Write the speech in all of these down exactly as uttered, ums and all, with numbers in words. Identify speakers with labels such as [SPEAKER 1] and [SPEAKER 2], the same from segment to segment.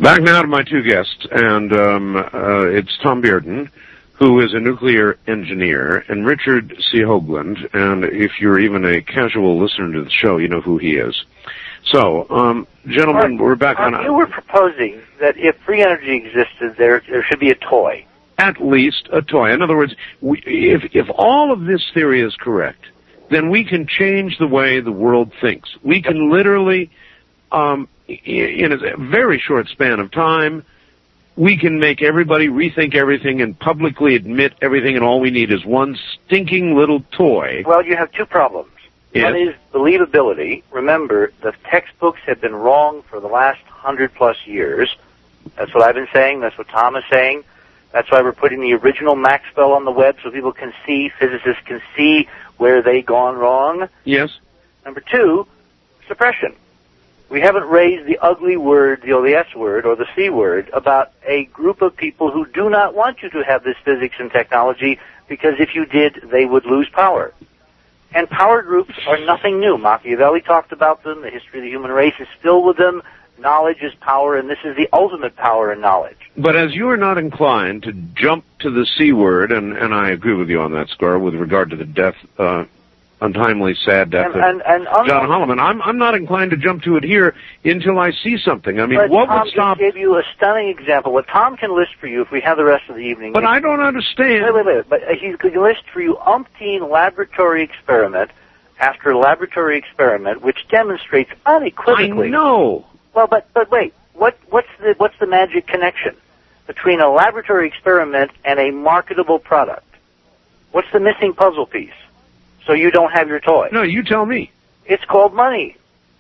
[SPEAKER 1] Back now to my two guests, and um, uh, it's Tom Bearden, who is a nuclear engineer, and Richard C. Hoagland, and if you're even a casual listener to the show, you know who he is. So, um, gentlemen,
[SPEAKER 2] Mark,
[SPEAKER 1] we're back
[SPEAKER 2] Mark,
[SPEAKER 1] on...
[SPEAKER 2] You were proposing that if free energy existed, there there should be a toy.
[SPEAKER 1] At least a toy. In other words, we, if, if all of this theory is correct, then we can change the way the world thinks. We can literally... Um, in a very short span of time, we can make everybody rethink everything and publicly admit everything, and all we need is one stinking little toy.
[SPEAKER 2] Well, you have two problems.
[SPEAKER 1] Yes.
[SPEAKER 2] One is believability. Remember, the textbooks have been wrong for the last hundred plus years. That's what I've been saying. That's what Tom is saying. That's why we're putting the original Maxwell on the web so people can see, physicists can see where they've gone wrong.
[SPEAKER 1] Yes.
[SPEAKER 2] Number two, suppression. We haven't raised the ugly word, the, the S word, or the C word, about a group of people who do not want you to have this physics and technology, because if you did, they would lose power. And power groups are nothing new. Machiavelli talked about them. The history of the human race is filled with them. Knowledge is power, and this is the ultimate power in knowledge.
[SPEAKER 1] But as you are not inclined to jump to the C word, and, and I agree with you on that score with regard to the death... Uh, untimely, sad death
[SPEAKER 2] and,
[SPEAKER 1] of
[SPEAKER 2] and, and
[SPEAKER 1] John Holloman. I'm I'm not inclined to jump to it here until I see something. I mean,
[SPEAKER 2] but
[SPEAKER 1] what
[SPEAKER 2] Tom
[SPEAKER 1] would stop?
[SPEAKER 2] Just gave you a stunning example. What Tom can list for you if we have the rest of the evening.
[SPEAKER 1] But I don't understand.
[SPEAKER 2] Wait, wait, wait. But he could list for you umpteen laboratory experiment after laboratory experiment, which demonstrates unequivocally.
[SPEAKER 1] I know.
[SPEAKER 2] Well, but but wait. What what's the what's the magic connection between a laboratory experiment and a marketable product? What's the missing puzzle piece? So you don't have your toy.
[SPEAKER 1] No, you tell me.
[SPEAKER 2] It's called money.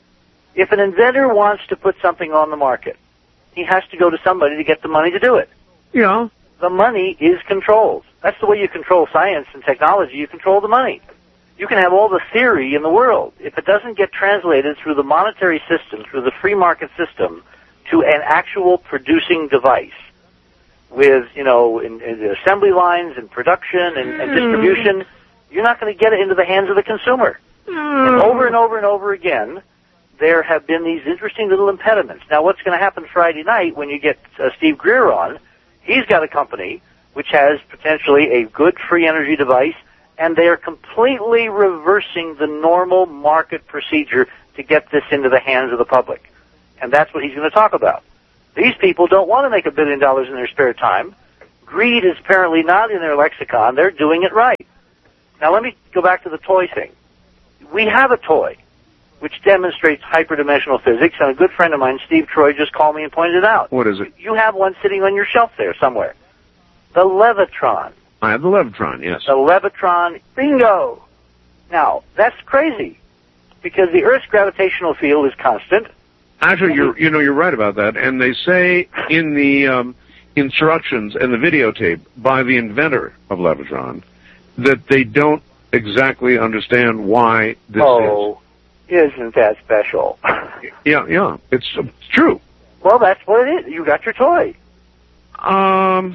[SPEAKER 2] If an inventor wants to put something on the market, he has to go to somebody to get the money to do it.
[SPEAKER 1] Yeah.
[SPEAKER 2] The money is controlled. That's the way you control science and technology. You control the money. You can have all the theory in the world. If it doesn't get translated through the monetary system, through the free market system, to an actual producing device with, you know, in, in assembly lines and production and, and distribution, you're not going to get it into the hands of the consumer. And over and over and over again, there have been these interesting little impediments. Now, what's going to happen Friday night when you get uh, Steve Greer on? He's got a company which has potentially a good free energy device, and they are completely reversing the normal market procedure to get this into the hands of the public. And that's what he's going to talk about. These people don't want to make a billion dollars in their spare time. Greed is apparently not in their lexicon. They're doing it right. Now, let me go back to the toy thing. We have a toy which demonstrates hyperdimensional physics, and a good friend of mine, Steve Troy, just called me and pointed it out.
[SPEAKER 1] What is it?
[SPEAKER 2] You have one sitting on your shelf there somewhere. The Levitron.
[SPEAKER 1] I have the Levitron, yes.
[SPEAKER 2] The Levitron, bingo! Now, that's crazy, because the Earth's gravitational field is constant.
[SPEAKER 1] Actually, you're, you know, you're right about that, and they say in the um, instructions and the videotape by the inventor of Levitron that they don't exactly understand why this
[SPEAKER 2] oh, is. isn't that special?
[SPEAKER 1] Yeah, yeah, it's, uh, it's true.
[SPEAKER 2] Well, that's what it is. You got your toy.
[SPEAKER 1] Um.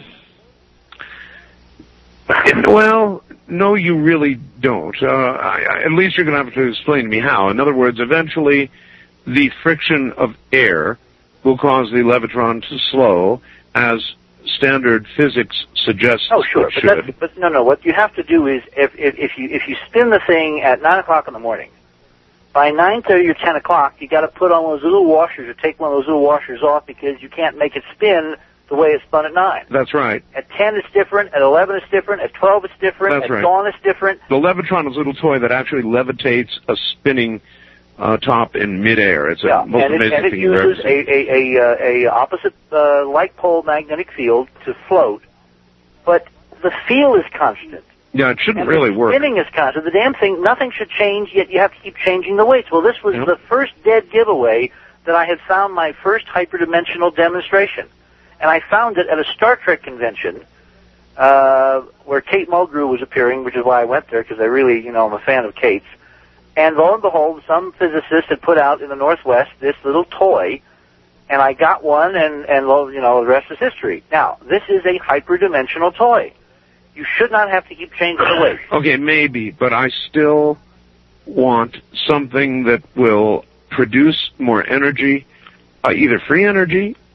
[SPEAKER 1] Well, no, you really don't. Uh, I, I, at least you're going to have to explain to me how. In other words, eventually, the friction of air will cause the Levitron to slow, as standard physics suggests.
[SPEAKER 2] Oh, sure,
[SPEAKER 1] it
[SPEAKER 2] but,
[SPEAKER 1] should.
[SPEAKER 2] but no, no. What you have to do is, if, if if you if you spin the thing at nine o'clock in the morning, by nine thirty or ten o'clock, you got to put on those little washers or take one of those little washers off, because you can't make it spin the way it's spun at nine.
[SPEAKER 1] That's right.
[SPEAKER 2] At ten it's different. At eleven it's different. At twelve it's different.
[SPEAKER 1] That's
[SPEAKER 2] at
[SPEAKER 1] right.
[SPEAKER 2] dawn it's different.
[SPEAKER 1] The Levitron is a little toy that actually levitates a spinning uh, top in midair. It's
[SPEAKER 2] yeah,
[SPEAKER 1] a most
[SPEAKER 2] and it,
[SPEAKER 1] amazing
[SPEAKER 2] and it
[SPEAKER 1] thing you've ever
[SPEAKER 2] uses
[SPEAKER 1] seen.
[SPEAKER 2] a a a, a opposite uh, like pole magnetic field to float, but the feel is constant.
[SPEAKER 1] Yeah, it shouldn't
[SPEAKER 2] and
[SPEAKER 1] really
[SPEAKER 2] the
[SPEAKER 1] work.
[SPEAKER 2] Spinning is constant. The damn thing, nothing should change, yet you have to keep changing the weights. Well, this was
[SPEAKER 1] Yep.
[SPEAKER 2] the first dead giveaway that I had found my first hyperdimensional demonstration. And I found it at a Star Trek convention uh, where Kate Mulgrew was appearing, which is why I went there, because I really, you know, I'm a fan of Kate's. And lo and behold, some physicist had put out in the Northwest this little toy, and I got one, and, and lo, you know, the rest is history. Now, this is a hyperdimensional toy. You should not have to keep changing the weight.
[SPEAKER 1] Okay, maybe, but I still want something that will produce more energy, uh, either free energy,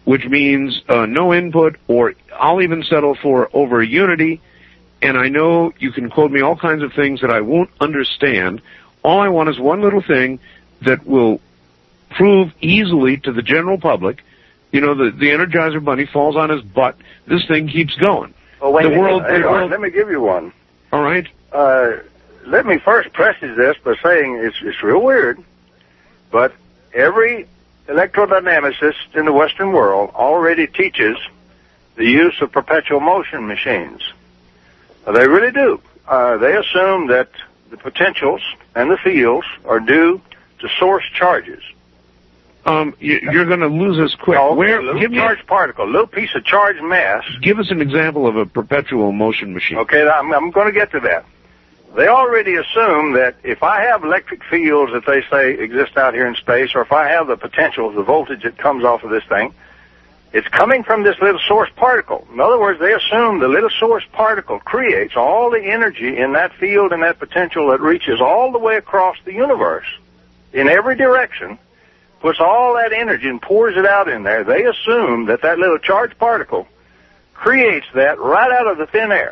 [SPEAKER 1] which means uh, no input, or I'll even settle for over unity. And I know you can quote me all kinds of things that I won't understand. All I want is one little thing that will prove easily to the general public, you know, the, the Energizer Bunny falls on his butt. This thing keeps going.
[SPEAKER 2] Well, wait
[SPEAKER 1] the
[SPEAKER 2] a
[SPEAKER 1] world,
[SPEAKER 3] Hey,
[SPEAKER 1] the world,
[SPEAKER 3] let me give you one.
[SPEAKER 1] all right.
[SPEAKER 3] Uh, let me first preface this by saying it's, it's real weird, but every electrodynamicist in the Western world already teaches the use of perpetual motion machines. Uh, they really do. Uh, they assume that the potentials and the fields are due to source charges.
[SPEAKER 1] Um, you, you're going to lose us quick.
[SPEAKER 3] No,
[SPEAKER 1] Where?
[SPEAKER 3] a little
[SPEAKER 1] Give me
[SPEAKER 3] charged particle, a little piece of charged mass.
[SPEAKER 1] Give us an example of a perpetual motion machine.
[SPEAKER 3] Okay, I'm, I'm going to get to that. They already assume that if I have electric fields that they say exist out here in space, or if I have the potential, the voltage that comes off of this thing, it's coming from this little source particle. In other words, they assume the little source particle creates all the energy in that field and that potential that reaches all the way across the universe in every direction, puts all that energy and pours it out in there. They assume that that little charged particle creates that right out of the thin air.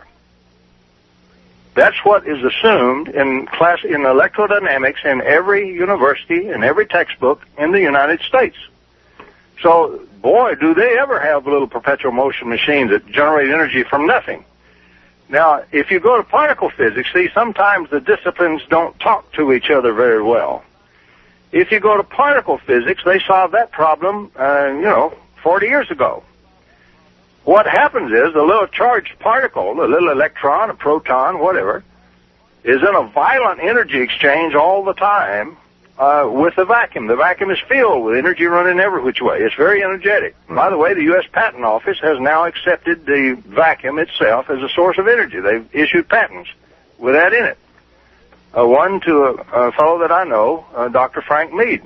[SPEAKER 3] That's what is assumed in class in electrodynamics in every university and every textbook in the United States. So, boy, do they ever have little perpetual motion machines that generate energy from nothing. Now, if you go to particle physics, see, sometimes the disciplines don't talk to each other very well. If you go to particle physics, they solved that problem, uh, you know, forty years ago. What happens is a little charged particle, a little electron, a proton, whatever, is in a violent energy exchange all the time uh, with the vacuum. The vacuum is filled with energy running every which way. It's very energetic. By the way, the U S Patent Office has now accepted the vacuum itself as a source of energy. They've issued patents with that in it. Uh, one to a, a fellow that I know, uh, Doctor Frank Mead.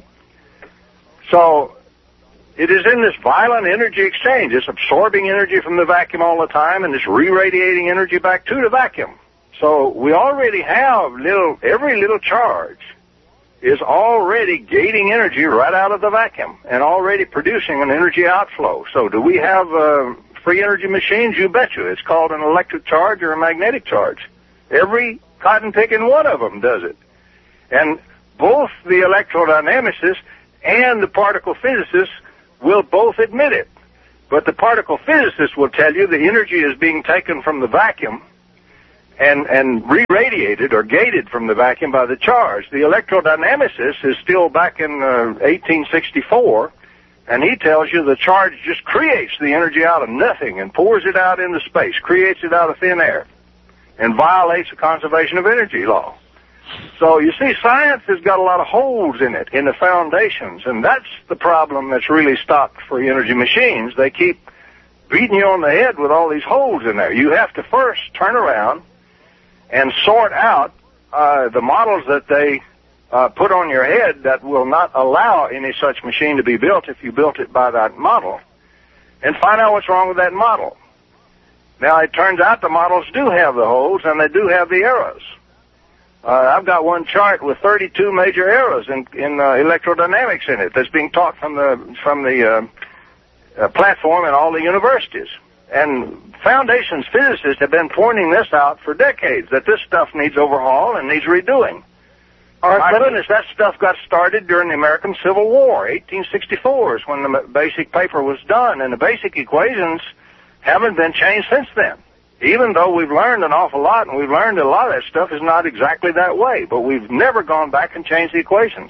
[SPEAKER 3] So it is in this violent energy exchange. It's absorbing energy from the vacuum all the time, and it's re-radiating energy back to the vacuum. So we already have little, every little charge is already gating energy right out of the vacuum and already producing an energy outflow. So do we have uh, free energy machines? You betcha. It's called an electric charge or a magnetic charge. Every cotton-picking one of them does it. And both the electrodynamicists and the particle physicists will both admit it. But the particle physicist will tell you the energy is being taken from the vacuum and, and re-radiated or gated from the vacuum by the charge. The electrodynamicist is still back in uh, eighteen sixty-four, and he tells you the charge just creates the energy out of nothing and pours it out into space, creates it out of thin air, and violates the conservation of energy law. So, you see, science has got a lot of holes in it, in the foundations, and that's the problem that's really stopped free energy machines. They keep beating you on the head with all these holes in there. You have to first turn around and sort out uh, the models that they uh, put on your head that will not allow any such machine to be built if you built it by that model, and find out what's wrong with that model. Now, it turns out the models do have the holes, and they do have the errors. Uh, I've got one chart with thirty-two major errors in, in uh, electrodynamics in it that's being taught from the from the uh, uh, platform in all the universities. And foundations physicists have been pointing this out for decades, that this stuff needs overhaul and needs redoing. All right, My goodness, that stuff got started during the American Civil War. eighteen sixty-four is when the basic paper was done, and the basic equations haven't been changed since then. Even though we've learned an awful lot, and we've learned a lot of that stuff is not exactly that way, but we've never gone back and changed the equations.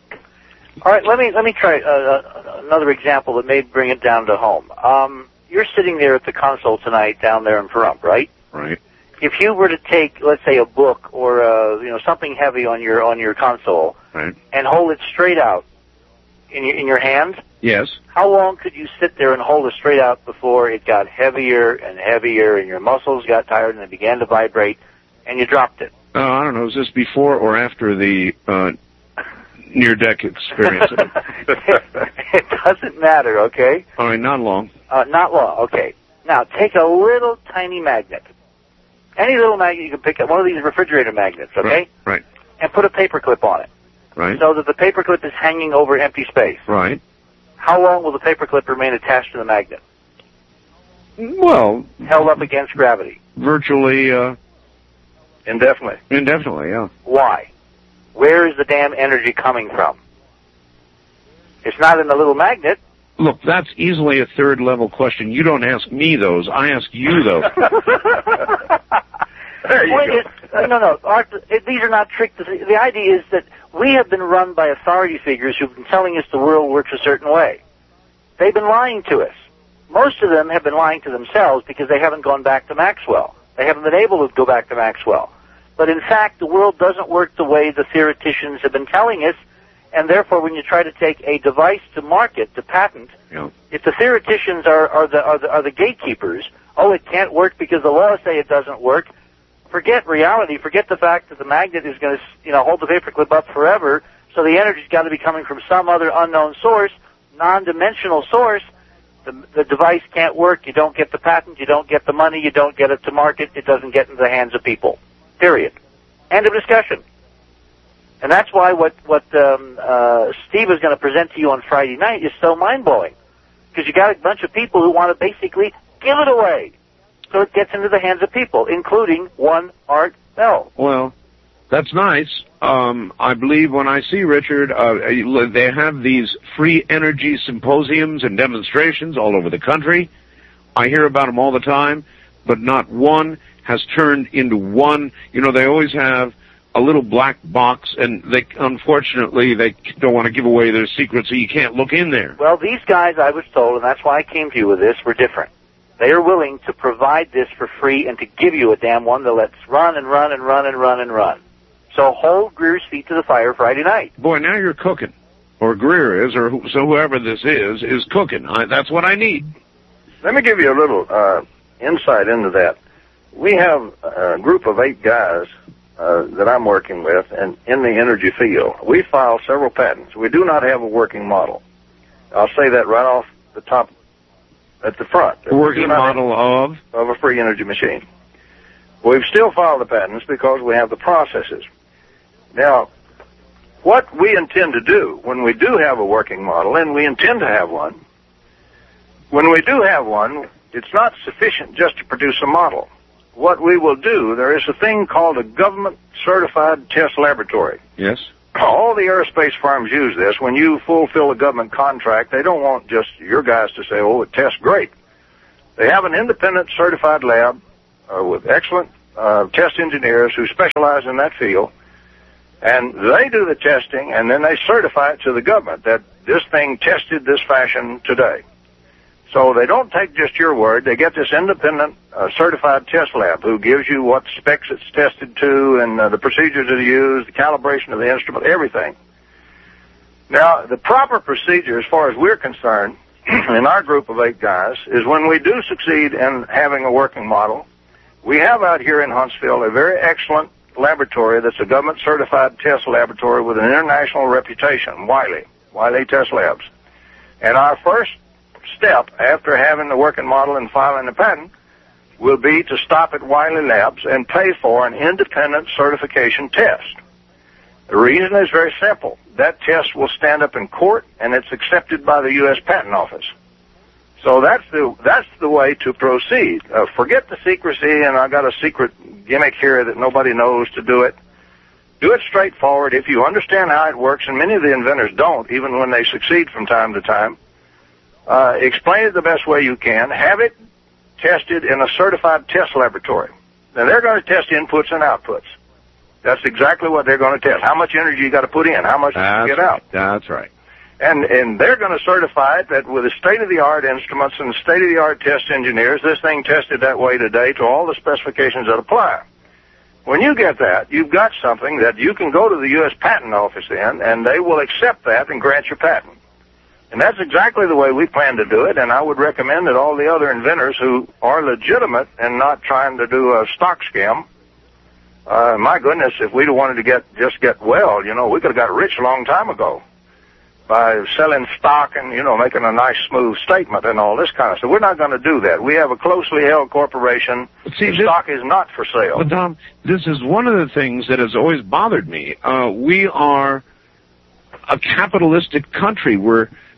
[SPEAKER 2] All right, let me let me try uh, another example that may bring it down to home. Um, you're sitting there at the console tonight down there in Pahrump, right?
[SPEAKER 1] Right.
[SPEAKER 2] If you were to take, let's say, a book or uh, you know something heavy on your on your console,
[SPEAKER 1] right,
[SPEAKER 2] and hold it straight out in your in your hand.
[SPEAKER 1] Yes.
[SPEAKER 2] How long could you sit there and hold it straight out before it got heavier and heavier and your muscles got tired and they began to vibrate and you dropped it?
[SPEAKER 1] Uh, I don't know. Is this before or after the uh, near-deck experience?
[SPEAKER 2] It doesn't matter, okay?
[SPEAKER 1] All right, not long.
[SPEAKER 2] Uh, not long, okay. Now, take a little tiny magnet. Any little magnet you can pick up, one of these refrigerator magnets, okay?
[SPEAKER 1] Right, right.
[SPEAKER 2] And put a paper clip on it.
[SPEAKER 1] Right.
[SPEAKER 2] So that the paper clip is hanging over empty space.
[SPEAKER 1] Right.
[SPEAKER 2] how long will the paperclip remain attached to the magnet?
[SPEAKER 1] Well,
[SPEAKER 2] held up against gravity.
[SPEAKER 1] Virtually, uh,
[SPEAKER 3] indefinitely.
[SPEAKER 1] Indefinitely, yeah.
[SPEAKER 2] Why? Where is the damn energy coming from? It's not in the little magnet.
[SPEAKER 1] Look, that's easily a third-level question. You don't ask me those. I ask you those.
[SPEAKER 3] There you
[SPEAKER 2] Point
[SPEAKER 3] go.
[SPEAKER 2] is, uh, no, no, Art, it, these are not trick. The idea is that we have been run by authority figures who've been telling us the world works a certain way. They've been lying to us. Most of them have been lying to themselves because they haven't gone back to Maxwell. They haven't been able to go back to Maxwell. But in fact, the world doesn't work the way the theoreticians have been telling us, and therefore when you try to take a device to market, to patent,
[SPEAKER 1] yeah.
[SPEAKER 2] if the theoreticians are, are, the, are, the, are the gatekeepers, oh, it can't work because the laws say it doesn't work, forget reality, forget the fact that the magnet is going to, you know, hold the paperclip up forever, so the energy's got to be coming from some other unknown source, non-dimensional source. The, the device can't work, you don't get the patent, you don't get the money, you don't get it to market, it doesn't get into the hands of people. Period. End of discussion. And that's why what, what um, uh, Steve is going to present to you on Friday night is so mind-blowing. Because you got a bunch of people who want to basically give it away. So it gets into the hands of people, including one Art Bell.
[SPEAKER 1] Well, that's nice. Um, I believe when I see Richard, uh, they have these free energy symposiums and demonstrations all over the country. I hear about them all the time, but not one has turned into one. You know, they always have a little black box, and they, unfortunately, they don't want to give away their secrets, so you can't look in there.
[SPEAKER 2] Well, these guys, I was told, and that's why I came to you with this, were different. They are willing to provide this for free and to give you a damn one that lets run and run and run and run and run. So hold Greer's feet to the fire Friday night.
[SPEAKER 1] Boy, now you're cooking. Or Greer is, or who, so whoever this is, is cooking. I, that's what I need.
[SPEAKER 3] Let me give you a little uh, insight into that. We have a group of eight guys uh, that I'm working with and in the energy field. We filed several patents. We do not have a working model. I'll say that right off the top at the front.
[SPEAKER 1] A working model of?
[SPEAKER 3] Of a free energy machine. We've still filed the patents because we have the processes. Now, what we intend to do when we do have a working model, and we intend to have one, when we do have one, it's not sufficient just to produce a model. What we will do, there is a thing called a government-certified test laboratory.
[SPEAKER 1] Yes.
[SPEAKER 3] All the aerospace firms use this. When you fulfill a government contract, they don't want just your guys to say, oh, it tests great. They have an independent certified lab uh, with excellent uh, test engineers who specialize in that field, and they do the testing, and then they certify it to the government that this thing tested this fashion today. So they don't take just your word. They get this independent uh, certified test lab who gives you what specs it's tested to and uh, the procedures that are used, the calibration of the instrument, everything. Now, the proper procedure, as far as we're concerned, in our group of eight guys, is when we do succeed in having a working model, we have out here in Huntsville a very excellent laboratory that's a government-certified test laboratory with an international reputation, Wiley, Wiley Test Labs. And our first step after having the working model and filing the patent will be to stop at Wiley Labs and pay for an independent certification test. The reason is very simple. That test will stand up in court, and it's accepted by the U S Patent Office. So that's the that's the way to proceed. Uh, forget the secrecy, and I got a secret gimmick here that nobody knows to do it. Do it straightforward. If you understand how it works, and many of the inventors don't, even when they succeed from time to time, uh, explain it the best way you can. Have it tested in a certified test laboratory. Now, they're going to test inputs and outputs. That's exactly what they're going to test. How much energy you got to put in, how much
[SPEAKER 1] That's
[SPEAKER 3] you get out.
[SPEAKER 1] That's right.
[SPEAKER 3] And and they're going to certify it that with the state-of-the-art instruments and state-of-the-art test engineers, this thing tested that way today to all the specifications that apply. When you get that, you've got something that you can go to the U S Patent Office in, and they will accept that and grant your patent. And that's exactly the way we plan to do it, and I would recommend that all the other inventors who are legitimate and not trying to do a stock scam, uh, my goodness, if we'd wanted to get just get well, you know, we could have got rich a long time ago by selling stock and, you know, making a nice smooth statement and all this kind of stuff. We're not going to do that. We have a closely held corporation.
[SPEAKER 1] See,
[SPEAKER 3] the stock is not for sale.
[SPEAKER 1] Well, Tom, this is one of the things that has always bothered me. Uh, we are a capitalistic country. We're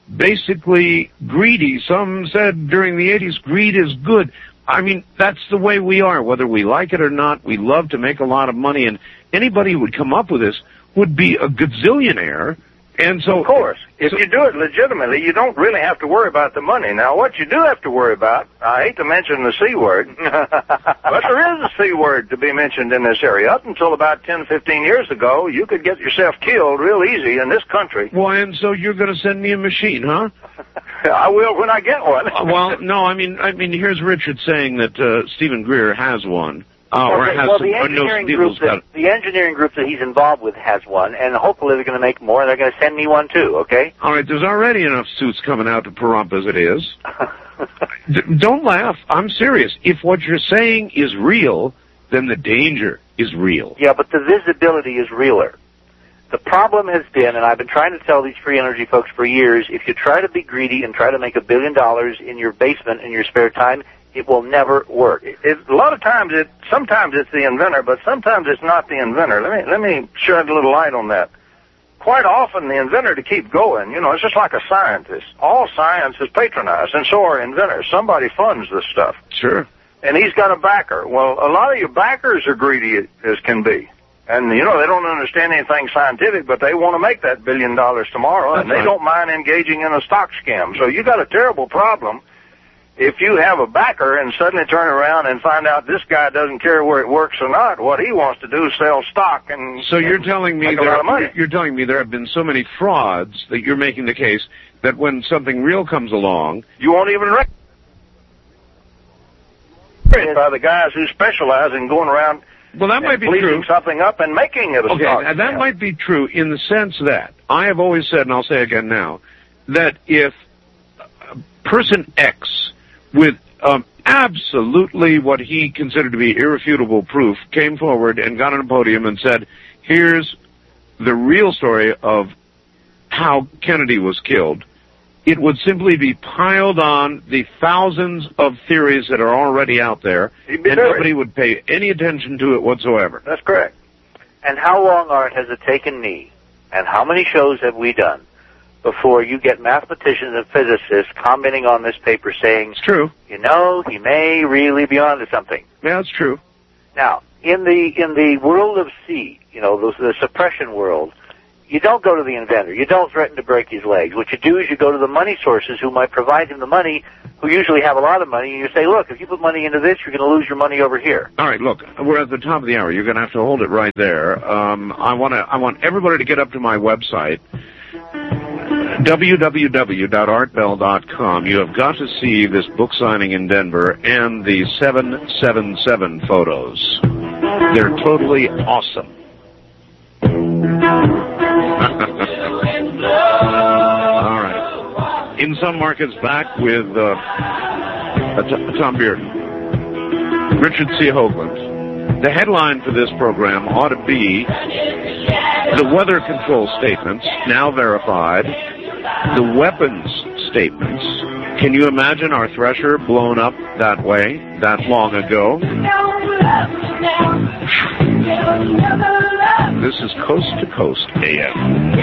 [SPEAKER 1] basically greedy. Some said during the eighties, greed is good. I mean, that's the way we are, whether we like it or not. We love to make a lot of money, and anybody who would come up with this would be a gazillionaire. And so,
[SPEAKER 3] of course, if
[SPEAKER 1] so,
[SPEAKER 3] you do it legitimately, you don't really have to worry about the money. Now, what you do have to worry about, I hate to mention the C word, but there is a C word to be mentioned in this area. Up until about ten, fifteen years ago, you could get yourself killed real easy in this country.
[SPEAKER 1] Well, and so you're going to send me a machine, huh?
[SPEAKER 3] I will when I get one.
[SPEAKER 1] uh, well, no, I mean, I mean, here's Richard saying that uh, Stephen Greer has one. Uh,
[SPEAKER 2] well,
[SPEAKER 1] or
[SPEAKER 2] the,
[SPEAKER 1] has
[SPEAKER 2] well
[SPEAKER 1] some,
[SPEAKER 2] the engineering group that, the engineering group that he's involved with has one, and hopefully they're going to make more, and they're going to send me one too, okay?
[SPEAKER 1] All right, there's already enough suits coming out to Pahrump as it is. D- don't laugh. I'm serious. If what you're saying is real, then the danger is real.
[SPEAKER 2] Yeah, but the visibility is realer. The problem has been, and I've been trying to tell these free energy folks for years, if you try to be greedy and try to make a billion dollars in your basement in your spare time, it will never work.
[SPEAKER 3] It, it, a lot of times, it sometimes it's the inventor, but sometimes it's not the inventor. Let me let me shed a little light on that. Quite often, the inventor to keep going, you know, it's just like a scientist. All science is patronized, and so are inventors. Somebody funds this stuff.
[SPEAKER 1] Sure.
[SPEAKER 3] And he's got a backer. Well, a lot of your backers are greedy as can be. And, you know, they don't understand anything scientific, but they want to make that billion dollars tomorrow,
[SPEAKER 1] That's
[SPEAKER 3] and they
[SPEAKER 1] right.
[SPEAKER 3] don't mind engaging in a stock scam. So you got a terrible problem if you have a backer and suddenly turn around and find out this guy doesn't care where it works or not. What he wants to do is sell stock and
[SPEAKER 1] so you're telling me
[SPEAKER 3] make a
[SPEAKER 1] there
[SPEAKER 3] lot of money.
[SPEAKER 1] you're telling me there have been so many frauds that you're making the case that when something real comes along,
[SPEAKER 3] You won't even recognize it by the guys who specialize in going around
[SPEAKER 1] well, that
[SPEAKER 3] and
[SPEAKER 1] might be
[SPEAKER 3] bleeding
[SPEAKER 1] true.
[SPEAKER 3] something up and making it a
[SPEAKER 1] Okay,
[SPEAKER 3] stock.
[SPEAKER 1] and that
[SPEAKER 3] scam.
[SPEAKER 1] might be true in the sense that I have always said, and I'll say again now, that if person X with um, absolutely what he considered to be irrefutable proof came forward and got on a podium and said, here's the real story of how Kennedy was killed, it would simply be piled on the thousands of theories that are already out there,
[SPEAKER 3] He'd be
[SPEAKER 1] and
[SPEAKER 3] buried.
[SPEAKER 1] nobody would pay any attention to it whatsoever.
[SPEAKER 3] That's correct.
[SPEAKER 2] And how long, Art, has it taken me, and how many shows have we done, before you get mathematicians and physicists commenting on this paper saying,
[SPEAKER 1] It's true.
[SPEAKER 2] you know, he may really be onto something.
[SPEAKER 1] Yeah, it's true.
[SPEAKER 2] Now, in the in the world of C, you know, the, the suppression world, you don't go to the inventor. You don't threaten to break his legs. What you do is you go to the money sources who might provide him the money, who usually have a lot of money, and you say, look, if you put money into this, you're going to lose your money over here.
[SPEAKER 1] All right, look, we're at the top of the hour. You're going to have to hold it right there. Um, I want to. I want everybody to get up to my website, w w w dot art bell dot com. You have got to see this book signing in Denver and the seven seven seven photos. They're totally awesome. All right. In Some Markets, back with uh, Tom Bearden. Richard C. Hoagland. The headline for this program ought to be the weather control statements, now verified, the weapons statements. Can you imagine our Thresher blown up that way, that long ago? This is Coast to Coast A M.